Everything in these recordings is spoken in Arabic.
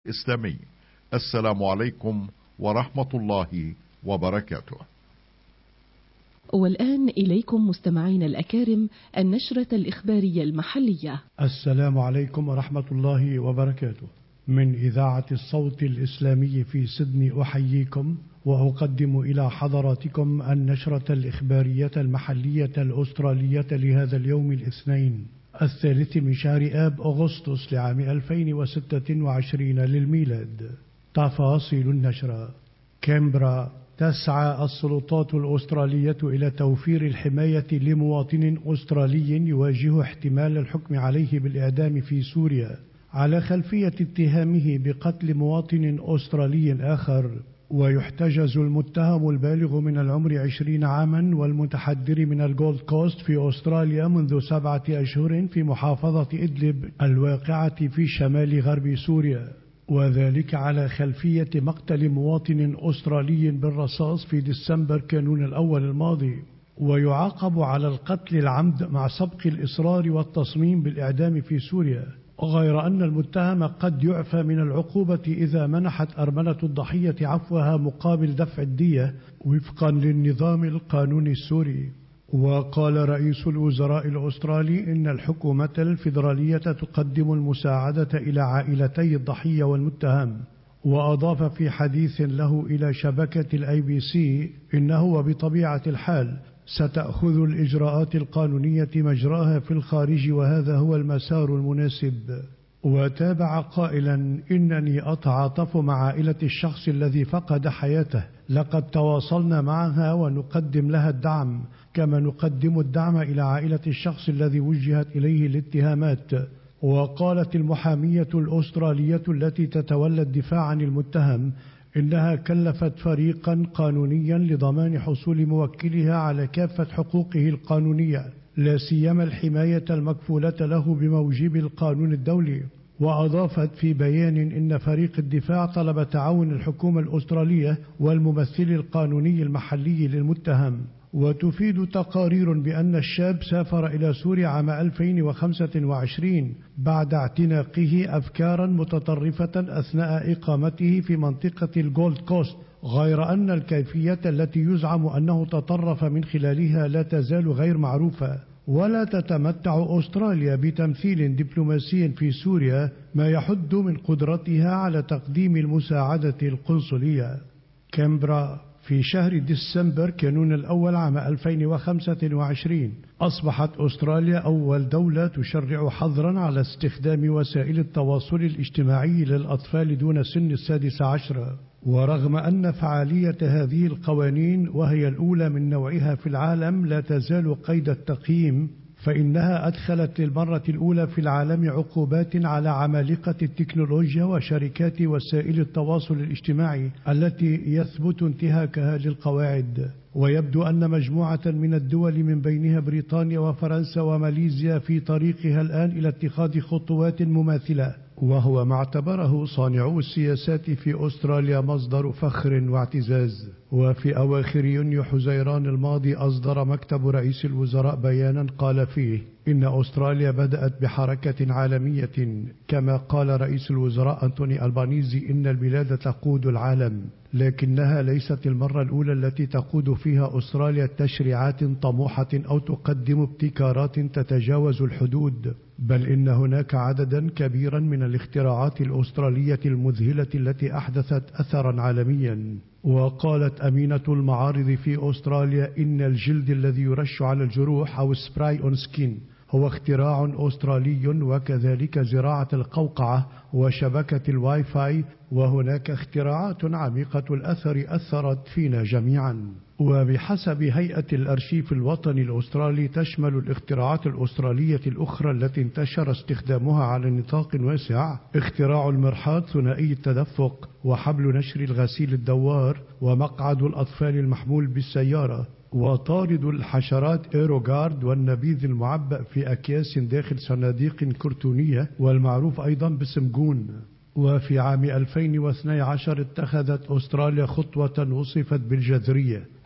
إسلامي. السلام عليكم ورحمة الله وبركاته. والآن إليكم مستمعين الأكارم النشرة الإخبارية المحلية. السلام عليكم ورحمة الله وبركاته. من إذاعة الصوت الإسلامي في سيدني أحييكم وأقدم إلى حضراتكم النشرة الإخبارية المحلية الأسترالية لهذا اليوم الاثنين 3 من شهر آب أغسطس لعام 2026 للميلاد. تفاصيل النشرة. كامبرا. تسعى السلطات الأسترالية إلى توفير الحماية لمواطن أسترالي يواجه احتمال الحكم عليه بالإعدام في سوريا على خلفية اتهامه بقتل مواطن أسترالي آخر. ويحتجز المتهم البالغ من العمر 20 عاما والمتحدر من الجولد كوست في أستراليا منذ 7 أشهر في محافظة إدلب الواقعة في شمال غرب سوريا، وذلك على خلفية مقتل مواطن أسترالي بالرصاص في ديسمبر كانون الأول الماضي. ويعاقب على القتل العمد مع سبق الإصرار والتصميم بالإعدام في سوريا، غير أن المتهم قد يعفى من العقوبة إذا منحت أرملة الضحية عفوها مقابل دفع الدية وفقا للنظام القانوني السوري. وقال رئيس الوزراء الأسترالي إن الحكومة الفيدرالية تقدم المساعدة إلى عائلتي الضحية والمتهم. وأضاف في حديث له إلى شبكة الABC إنه وبطبيعة الحال ستأخذ الإجراءات القانونية مجراها في الخارج وهذا هو المسار المناسب. وتابع قائلا إنني أتعاطف مع عائلة الشخص الذي فقد حياته، لقد تواصلنا معها ونقدم لها الدعم كما نقدم الدعم إلى عائلة الشخص الذي وجهت إليه الاتهامات. وقالت المحامية الأسترالية التي تتولى الدفاع عن المتهم إنها كلفت فريقا قانونيا لضمان حصول موكلها على كافة حقوقه القانونية، لا سيما الحماية المكفولة له بموجب القانون الدولي. وأضافت في بيان إن فريق الدفاع طلب تعاون الحكومة الأسترالية والممثل القانوني المحلي للمتهم. وتفيد تقارير بأن الشاب سافر إلى سوريا عام 2025 بعد اعتناقه أفكارا متطرفة أثناء إقامته في منطقة الجولد كوست، غير أن الكيفية التي يزعم أنه تطرف من خلالها لا تزال غير معروفة. ولا تتمتع أستراليا بتمثيل دبلوماسي في سوريا ما يحد من قدرتها على تقديم المساعدة القنصلية. كامبرا. في شهر ديسمبر كانون الأول عام 2025 أصبحت أستراليا أول دولة تشرع حظرا على استخدام وسائل التواصل الاجتماعي للأطفال دون سن 16. ورغم أن فعالية هذه القوانين وهي الأولى من نوعها في العالم لا تزال قيد التقييم، فإنها أدخلت للمرة الأولى في العالم عقوبات على عمالقة التكنولوجيا وشركات وسائل التواصل الاجتماعي التي يثبت انتهاكها للقواعد. ويبدو أن مجموعة من الدول من بينها بريطانيا وفرنسا وماليزيا في طريقها الآن إلى اتخاذ خطوات مماثلة، وهو ما اعتبره صانعو السياسات في أستراليا مصدر فخر واعتزاز. وفي أواخر يونيو حزيران الماضي أصدر مكتب رئيس الوزراء بيانا قال فيه إن أستراليا بدأت بحركة عالمية. كما قال رئيس الوزراء أنتوني ألبانيزي إن البلاد تقود العالم، لكنها ليست المرة الأولى التي تقود فيها أستراليا تشريعات طموحة أو تقدم ابتكارات تتجاوز الحدود، بل إن هناك عددا كبيرا من الاختراعات الأسترالية المذهلة التي أحدثت أثرا عالميا. وقالت أمينة المعارض في أستراليا إن الجلد الذي يرش على الجروح أو سبراي أون سكين هو اختراع أسترالي، وكذلك زراعة القوقعة وشبكة الواي فاي، وهناك اختراعات عميقة الأثر أثرت فينا جميعا. وبحسب هيئة الأرشيف الوطني الأسترالي تشمل الاختراعات الأسترالية الأخرى التي انتشر استخدامها على نطاق واسع اختراع المرحاض ثنائي التدفق وحبل نشر الغسيل الدوار ومقعد الأطفال المحمول بالسيارة وطارد الحشرات إيروغارد والنبيذ المعبأ في أكياس داخل صناديق كرتونية والمعروف أيضا باسم جون. وفي عام 2012 اتخذت أستراليا خطوة وصفت بالجذرية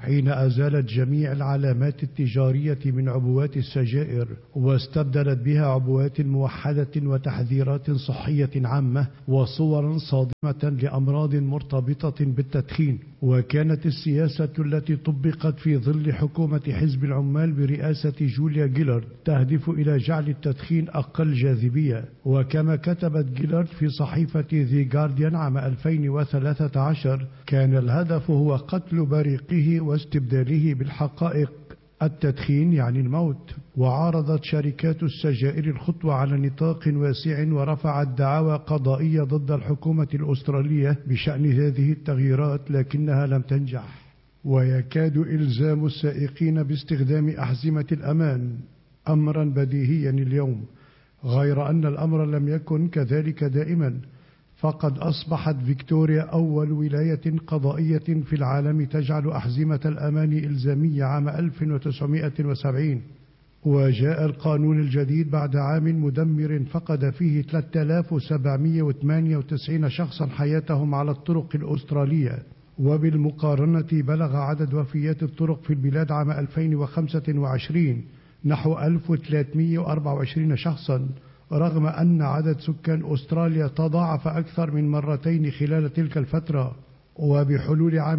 حين أزالت جميع العلامات التجارية من عبوات السجائر واستبدلت بها عبوات موحدة وتحذيرات صحية عامة وصورا صادمة لأمراض مرتبطة بالتدخين. وكانت السياسة التي طبقت في ظل حكومة حزب العمال برئاسة جوليا جيلارد تهدف إلى جعل التدخين أقل جاذبية. وكما كتبت جيلارد في صحيفة ذي جارديان عام 2013 كان الهدف هو قتل بريقه واستبداله بالحقائق، التدخين يعني الموت. وعارضت شركات السجائر الخطوة على نطاق واسع ورفعت دعاوى قضائية ضد الحكومة الأسترالية بشأن هذه التغييرات لكنها لم تنجح. ويكاد إلزام السائقين باستخدام أحزمة الأمان أمرا بديهيا اليوم، غير أن الأمر لم يكن كذلك دائما، فقد أصبحت فيكتوريا أول ولاية قضائية في العالم تجعل أحزمة الأمان إلزامية عام 1970. وجاء القانون الجديد بعد عام مدمر فقد فيه 3798 شخصا حياتهم على الطرق الأسترالية. وبالمقارنة بلغ عدد وفيات الطرق في البلاد عام 2025 نحو 1324 شخصا، رغم أن عدد سكان أستراليا تضاعف أكثر من مرتين خلال تلك الفترة. وبحلول عام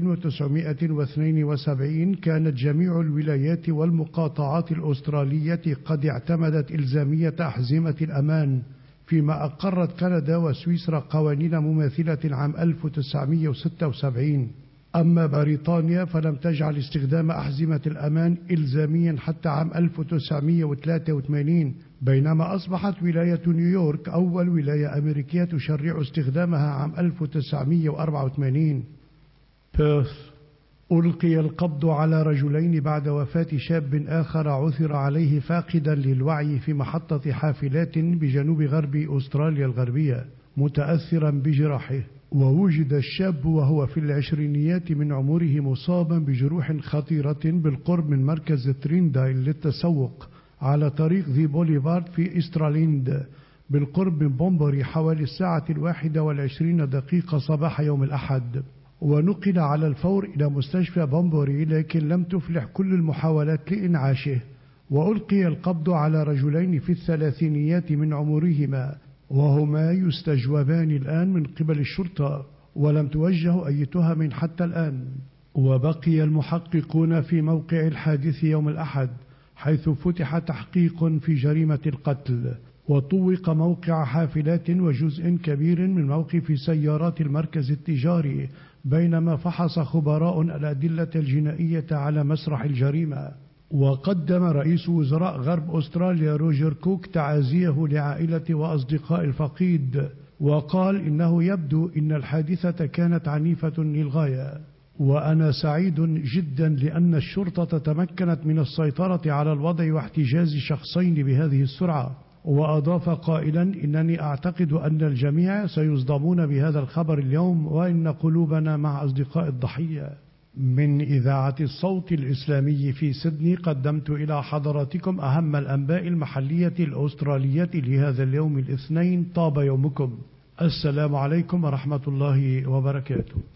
1972 كانت جميع الولايات والمقاطعات الأسترالية قد اعتمدت إلزامية أحزمة الأمان، فيما أقرت كندا وسويسرا قوانين مماثلة عام 1976. أما بريطانيا فلم تجعل استخدام أحزمة الأمان إلزاميا حتى عام 1983، بينما أصبحت ولاية نيويورك أول ولاية أمريكية تشرع استخدامها عام 1984. بيرث: ألقي القبض على رجلين بعد وفاة شاب آخر عثر عليه فاقدا للوعي في محطة حافلات بجنوب غرب أستراليا الغربية متأثرا بجراحه. ووجد الشاب وهو في العشرينيات من عمره مصابا بجروح خطيرة بالقرب من مركز تريندايل للتسوق على طريق ذي بوليفارد في إستراليند بالقرب من بومبوري حوالي 1:21 صباح يوم الأحد. ونقل على الفور إلى مستشفى بومبوري لكن لم تفلح كل المحاولات لإنعاشه. وألقي القبض على رجلين في الثلاثينيات من عمرهما وهما يستجوبان الآن من قبل الشرطة، ولم توجه أي تهم حتى الآن. وبقي المحققون في موقع الحادث يوم الأحد حيث فتح تحقيق في جريمة القتل، وطوق موقع حافلات وجزء كبير من موقف سيارات المركز التجاري، بينما فحص خبراء الأدلة الجنائية على مسرح الجريمة. وقدم رئيس وزراء غرب أستراليا روجر كوك تعازيه لعائلة وأصدقاء الفقيد، وقال إنه يبدو أن الحادثة كانت عنيفة للغاية، وأنا سعيد جدا لأن الشرطة تمكنت من السيطرة على الوضع واحتجاز شخصين بهذه السرعة. وأضاف قائلا إنني أعتقد أن الجميع سيصدمون بهذا الخبر اليوم وإن قلوبنا مع أصدقاء الضحية. من إذاعة الصوت الإسلامي في سيدني قدمت إلى حضراتكم أهم الأنباء المحلية الأسترالية لهذا اليوم الاثنين. طاب يومكم. السلام عليكم ورحمة الله وبركاته.